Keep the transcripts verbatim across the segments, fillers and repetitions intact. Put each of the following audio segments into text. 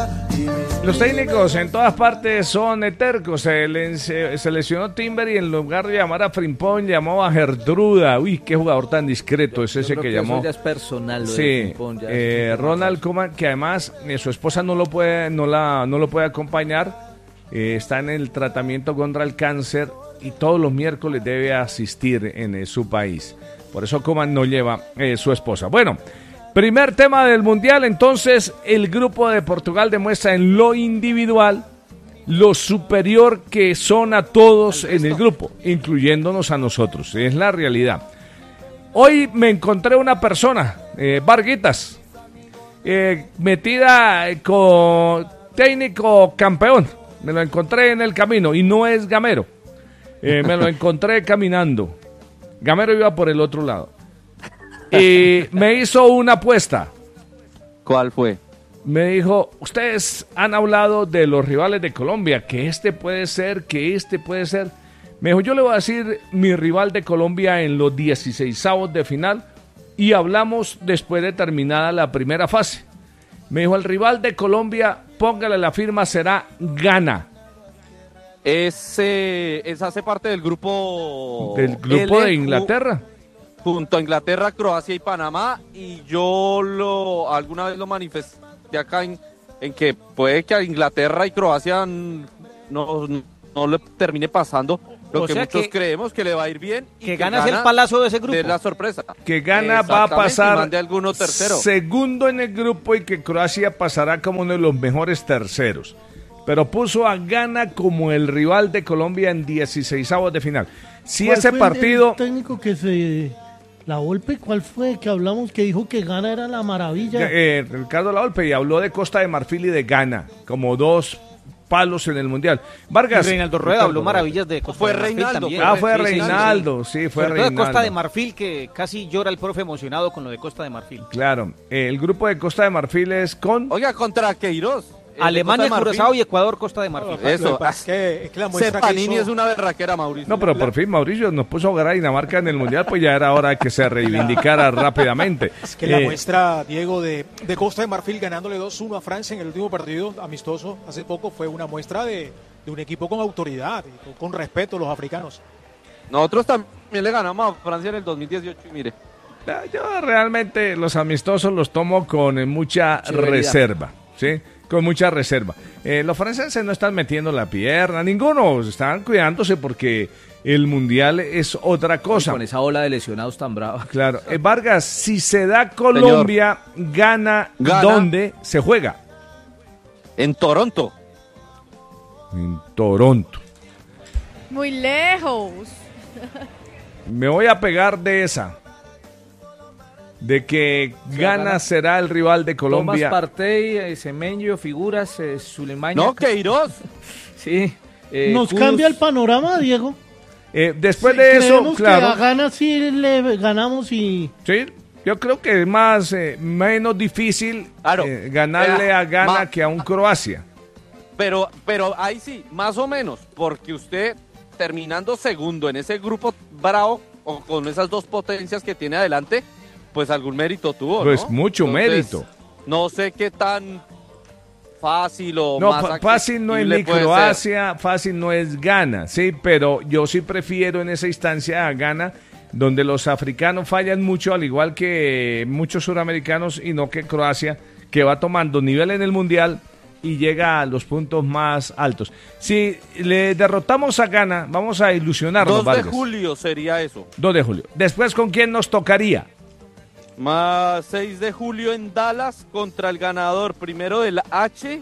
Los técnicos en todas partes son tercos. Se, le, se, se lesionó Timber y en lugar de llamar a Frimpong llamó a Gertruda. Uy, qué jugador tan discreto es ese que, que llamó. Eso ya es personal. Lo sí, de Frimpong, ya eh, es Ronald Koeman, que además eh, su esposa no lo puede, no la, no lo puede acompañar. Eh, está en el tratamiento contra el cáncer y todos los miércoles debe asistir en eh, su país. Por eso Koeman no lleva eh, su esposa. Bueno. Primer tema del Mundial, entonces el grupo de Portugal demuestra en lo individual lo superior que son a todos en el grupo, incluyéndonos a nosotros, es la realidad. Hoy me encontré una persona, eh, Varguitas, eh, metida con técnico campeón, me lo encontré en el camino y no es Gamero, eh, me lo encontré caminando, Gamero iba por el otro lado. Y me hizo una apuesta. ¿Cuál fue? Me dijo, ustedes han hablado de los rivales de Colombia, que este puede ser, que este puede ser. Me dijo, yo le voy a decir mi rival de Colombia en los dieciseisavos de final y hablamos después de terminada la primera fase. Me dijo, el rival de Colombia, póngale la firma, será Ghana. Ese, ese hace parte del grupo... Del grupo L, de Inglaterra. Junto a Inglaterra, Croacia y Panamá, y yo lo alguna vez lo manifesté acá en, en que puede que a Inglaterra y Croacia no, no le termine pasando lo o que sea muchos que, creemos, que le va a ir bien. Y que, que ganas gana el palazo de ese grupo. De la sorpresa. Que Ghana va a pasar de alguno tercero. segundo en el grupo y que Croacia pasará como uno de los mejores terceros. Pero puso a Ghana como el rival de Colombia en dieciseisavos de final. Si ese fue partido... El técnico que se... La Volpe, ¿cuál fue? Que hablamos que dijo que Ghana era la maravilla. Eh, Ricardo La Volpe, y habló de Costa de Marfil y de Ghana, como dos palos en el Mundial. Vargas. Y Reinaldo Rueda Ricardo, habló maravillas de Costa fue de Marfil Reinaldo, también. Ah, fue sí, Reinaldo, sí, sí, fue Sobre todo Reinaldo. de Costa de Marfil, que casi llora el profe emocionado con lo de Costa de Marfil. Claro, eh, el grupo de Costa de Marfil es con... Oiga, contra Queiroz. Alemania, Curazao y Ecuador, Costa de Marfil. Eso, es que, es que la muestra Panini que hizo... es una berraquera, Mauricio. No, pero por fin Mauricio nos puso a jugar a Dinamarca en el Mundial, pues ya era hora que se reivindicara rápidamente. Es que la Eh, muestra, Diego, de, de Costa de Marfil ganándole dos uno a Francia en el último partido amistoso hace poco fue una muestra de, de un equipo con autoridad, y con, con respeto a los africanos. Nosotros también le ganamos a Francia en el dos mil dieciocho y mire. Yo realmente los amistosos los tomo con eh, mucha Severidad. reserva, ¿sí? Con mucha reserva. Eh, los franceses no están metiendo la pierna, ninguno, están cuidándose porque el Mundial es otra cosa. Con esa ola de lesionados tan brava. Claro. Eh, Vargas, si se da Colombia, gana, Gana. ¿dónde se juega? En Toronto. En Toronto. Muy lejos. Me voy a pegar de esa. De que Ghana gana. será el rival de Colombia. Tomás Partey, eh, Semenyo, Figuras, eh, Zulemaña. No, Queiroz. Sí. eh, Nos Kudus. cambia el panorama, Diego. Eh, después Sí, de eso, creemos que a claro. Ghana sí le ganamos y... Sí, yo creo que es más eh, menos difícil Claro. eh, ganarle Eh, a Ghana ma- que a un Croacia. Pero, pero ahí sí, más o menos, porque usted terminando segundo en ese grupo bravo o con esas dos potencias que tiene adelante, pues algún mérito tuvo, Pues ¿no? mucho Entonces, mérito. No sé qué tan fácil o No, más fa- fácil no es accesible ni puede ser. Croacia, fácil no es Ghana, sí, pero yo sí prefiero en esa instancia a Ghana, donde los africanos fallan mucho, al igual que muchos suramericanos, y no que Croacia, que va tomando nivel en el Mundial y llega a los puntos más altos. Si le derrotamos a Ghana, vamos a ilusionarnos, dos de Vargas. julio sería eso. dos de julio. Después, ¿con quién nos tocaría? Más seis de julio en Dallas contra el ganador primero del H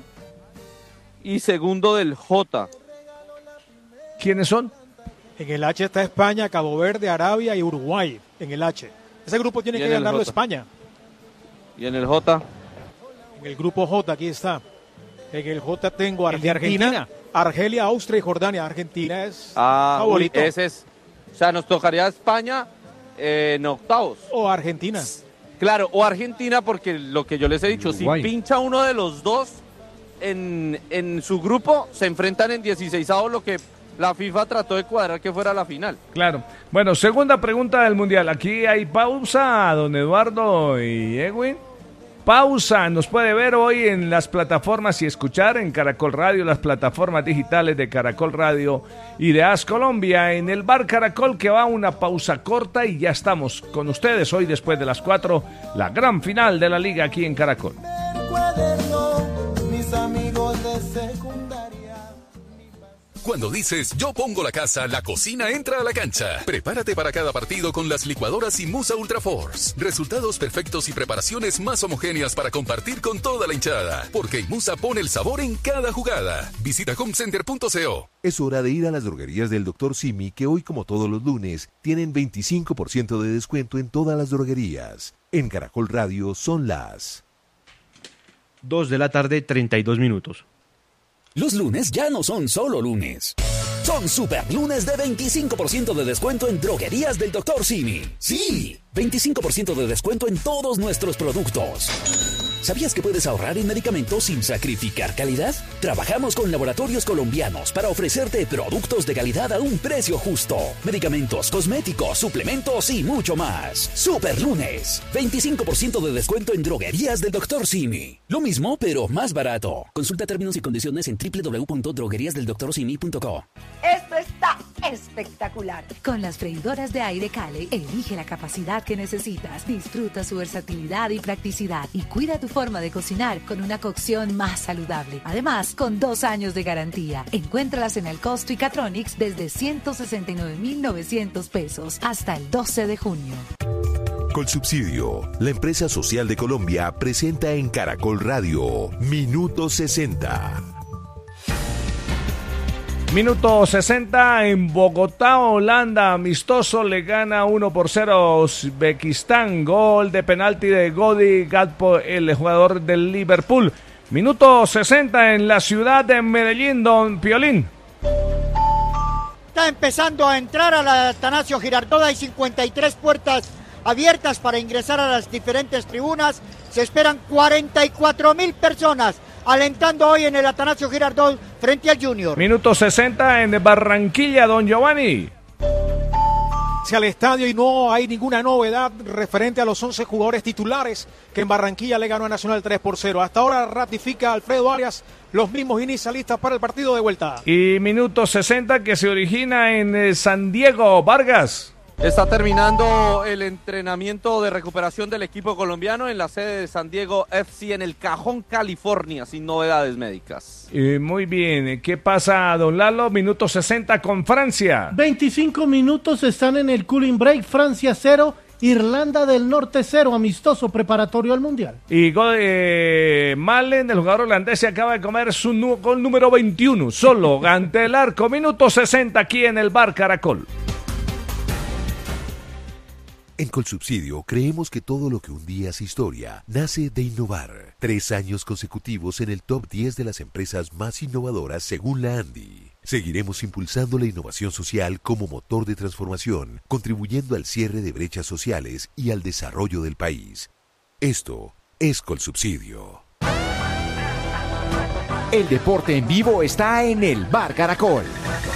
y segundo del J. ¿Quiénes son? En el H está España, Cabo Verde, Arabia y Uruguay. En el H. Ese grupo tiene Y que en el ganarlo J. España. Y en el J. En el grupo J, aquí está. En el J tengo El de Argentina, Argentina. Argelia, Austria y Jordania. Argentina es Ah, uy, favorito. ese es. O sea, nos tocaría España eh, en octavos. O Argentina. Claro, o Argentina, porque lo que yo les he dicho, Uruguay. si pincha uno de los dos en, en su grupo, se enfrentan en dieciseisavos, lo que la FIFA trató de cuadrar que fuera la final. Claro. Bueno, segunda pregunta del Mundial. Aquí hay pausa, don Eduardo y Edwin. pausa. Nos puede ver hoy en las plataformas y escuchar en Caracol Radio, las plataformas digitales de Caracol Radio y de As Colombia, en el Bar Caracol, que va a una pausa corta y ya estamos con ustedes hoy después de las cuatro, la gran final de la liga aquí en Caracol. Mis amigos de secundaria. Cuando dices yo pongo la casa, la cocina entra a la cancha. Prepárate para cada partido con las licuadoras Imusa Ultra Force. Resultados perfectos y preparaciones más homogéneas para compartir con toda la hinchada. Porque Imusa pone el sabor en cada jugada. Visita homecenter punto co. Es hora de ir a las droguerías del doctor Simi, que hoy, como todos los lunes, tienen veinticinco por ciento de descuento en todas las droguerías. En Caracol Radio son las dos de la tarde, treinta y dos minutos. Los lunes ya no son solo lunes. Son super lunes de veinticinco por ciento de descuento en droguerías del doctor Simi. Sí, veinticinco por ciento de descuento en todos nuestros productos. ¿Sabías que puedes ahorrar en medicamentos sin sacrificar calidad? Trabajamos con laboratorios colombianos para ofrecerte productos de calidad a un precio justo. Medicamentos, cosméticos, suplementos y mucho más. Super lunes. veinticinco por ciento de descuento en droguerías del doctor Simi. Lo mismo, pero más barato. Consulta términos y condiciones en doble u doble u doble u punto droguerías del doctor simi punto co. Esto está espectacular. Con las freidoras de aire Cale, elige la capacidad que necesitas. Disfruta su versatilidad y practicidad. Y cuida tu forma de cocinar con una cocción más saludable. Además, con dos años de garantía. Encuéntralas en el Costo y Catronics desde ciento sesenta y nueve mil novecientos pesos hasta el doce de junio. Colsubsidio, la empresa social de Colombia, presenta en Caracol Radio Minuto sesenta. Minuto sesenta en Bogotá, Holanda, amistoso, le gana uno por cero a Uzbekistán, gol de penalti de Godi Gakpo, el jugador del Liverpool. Minuto sesenta en la ciudad de Medellín, don Piolín. Está empezando a entrar a la Atanasio Girardot, hay cincuenta y tres puertas abiertas para ingresar a las diferentes tribunas, se esperan cuarenta y cuatro mil personas alentando hoy en el Atanasio Girardot frente al Junior. Minuto sesenta en Barranquilla, don Giovanni. Hacia el estadio y no hay ninguna novedad referente a los once jugadores titulares que en Barranquilla le ganó a Nacional tres por cero. Hasta ahora ratifica Alfredo Arias los mismos inicialistas para el partido de vuelta. Y minuto sesenta que se origina en San Diego, Vargas. Está terminando el entrenamiento de recuperación del equipo colombiano en la sede de San Diego F C en el Cajón, California, sin novedades médicas. Eh, muy bien, ¿qué pasa, don Lalo? Minuto sesenta con Francia. veinticinco minutos están en el cooling break. Francia cero, Irlanda del Norte cero, amistoso preparatorio al Mundial. Y gol de Malen, el jugador holandés, se acaba de comer su nu- gol número veintiuno, solo ante el arco. Minuto sesenta aquí en el Bar Caracol. En Colsubsidio creemos que todo lo que un día es historia nace de innovar. Tres años consecutivos en el top diez de las empresas más innovadoras según la Andy. Seguiremos impulsando la innovación social como motor de transformación, contribuyendo al cierre de brechas sociales y al desarrollo del país. Esto es Colsubsidio. El deporte en vivo está en el Bar Caracol.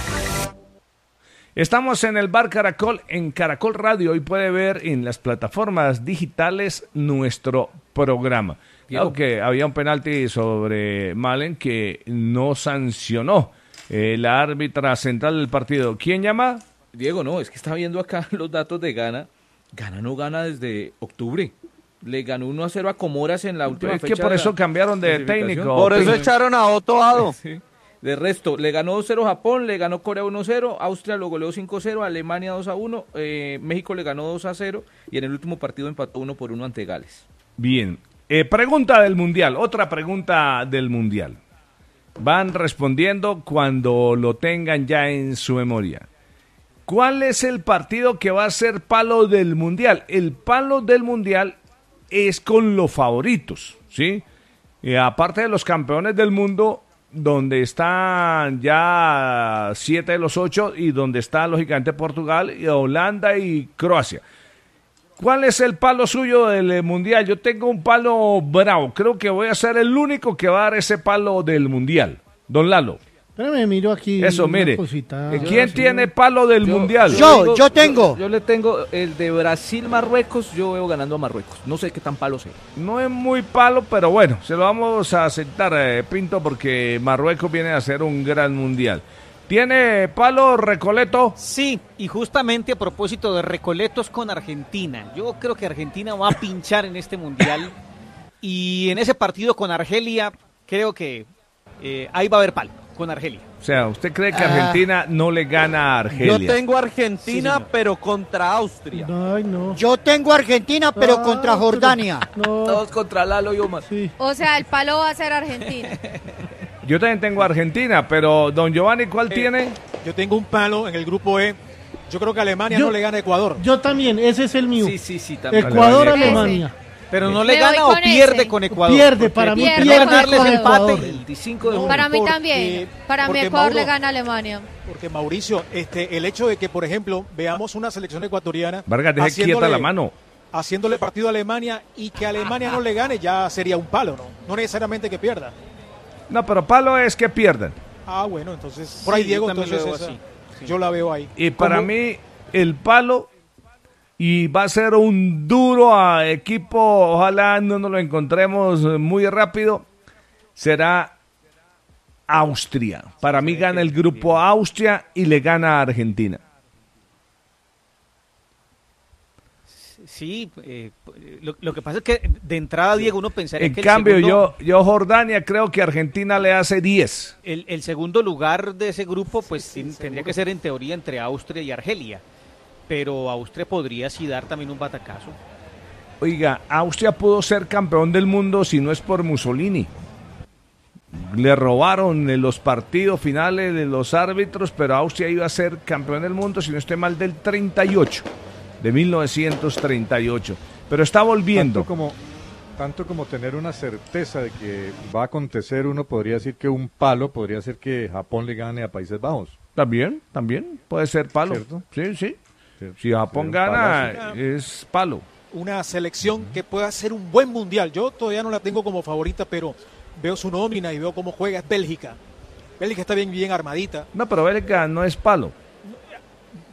Estamos en el Bar Caracol, en Caracol Radio, y puede ver en las plataformas digitales nuestro programa. Claro que había un penalti sobre Malen que no sancionó eh, la árbitra central del partido. ¿Quién llama? Diego, no, es que está viendo acá los datos de Ghana. Ghana no gana desde octubre. Le ganó uno a cero a Comoras en la última es fecha. Es que por eso cambiaron de técnico. Por eso echaron a Otto Addo. Sí. De resto, le ganó dos cero Japón, le ganó Corea uno cero, Austria lo goleó cinco cero, Alemania dos a uno, eh, México le ganó dos a cero y en el último partido empató uno por uno ante Gales. Bien, eh, pregunta del Mundial, otra pregunta del Mundial. Van respondiendo cuando lo tengan ya en su memoria. ¿Cuál es el partido que va a ser palo del Mundial? El palo del Mundial es con los favoritos, ¿sí? Eh, aparte de los campeones del mundo, donde están ya siete de los ocho y donde está lógicamente Portugal, y Holanda y Croacia. ¿Cuál es el palo suyo del Mundial? Yo tengo un palo bravo, creo que voy a ser el único que va a dar ese palo del Mundial. Don Lalo. Espérame, miro aquí. Eso, una mire. cosita. Eh, ¿Quién sí. tiene palo del Yo- mundial? Yo, digo- yo tengo. Yo, le tengo el de Brasil-Marruecos, yo veo ganando a Marruecos. No sé qué tan palo sea. No es muy palo, pero bueno, se lo vamos a aceptar, eh, Pinto, porque Marruecos viene a hacer un gran mundial. ¿Tiene palo Recoleto? Sí, y justamente a propósito de Recoletos con Argentina. Yo creo que Argentina va a pinchar en este mundial. Y en ese partido con Argelia, creo que eh, ahí va a haber palo, con Argelia. O sea, ¿usted cree que Ah. Argentina no le gana a Argelia? Yo tengo Argentina, Sí, señor. pero contra Austria. Ay, no. Yo tengo Argentina, pero Ah, contra pero- Jordania. No. Todos contra Lalo y Omar. Sí. O sea, el palo va a ser Argentina. Yo también tengo Argentina, pero don Giovanni, Eh, ¿cuál tiene? Yo tengo un palo en el grupo E. Yo creo que Alemania Yo- no le gana a Ecuador. Yo también, ese es el mío. Sí, sí, sí, también. Ecuador, Alemania. Alemania. Pero no Me le gana voy o con pierde ese. con Ecuador. Pierde, porque para mí Pierde no pierde con ganarles con Ecuador. Ecuador. empate. El veinticinco de junio. Para mí porque- también. Para mí porque Ecuador le Mauro- gana a Alemania. Porque Mauricio, este, el hecho de que, por ejemplo, veamos una selección ecuatoriana Vargas, deje haciéndole- quieta la mano. haciéndole partido a Alemania y que Alemania no le gane, ya sería un palo, ¿no? No necesariamente que pierda. No, pero palo es que pierdan. Ah, bueno, entonces, por ahí Sí, yo Diego, también lo entonces veo esa- así. yo la veo ahí. Y para ¿Cómo? mí, el palo, y va a ser un duro a equipo, ojalá no nos lo encontremos muy rápido, será Austria. Para mí gana el grupo Austria y le gana a Argentina. Sí, eh, lo, lo que pasa es que de entrada, Diego, uno pensaría En que el cambio, segundo- yo, yo Jordania creo que Argentina le hace diez. El, el segundo lugar de ese grupo, pues tin- tendría que ser en teoría entre Austria y Argelia. Pero Austria podría sí dar también un batacazo. Oiga, Austria pudo ser campeón del mundo si no es por Mussolini. Le robaron en los partidos finales de los árbitros, pero Austria iba a ser campeón del mundo, si no estoy mal, del treinta y ocho, de mil novecientos treinta y ocho. Pero está volviendo. Tanto como, tanto como tener una certeza de que va a acontecer, uno podría decir que un palo podría ser que Japón le gane a Países Bajos. También, también puede ser palo. ¿Cierto? Sí, sí. Cierto. Si Japón Sería un gana, palazo. es palo. Una selección que pueda hacer un buen mundial. Yo todavía no la tengo como favorita, pero veo su nómina y veo cómo juega. Es Bélgica. Bélgica está bien, bien armadita. No, pero Bélgica no es palo.